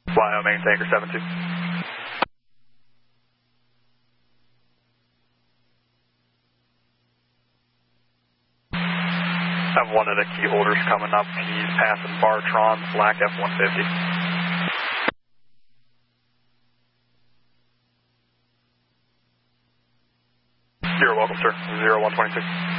Wyoming, Tanker 72. I have one of the key holders coming up. He's passing Bartron, black F-150. You're welcome, sir. 0126.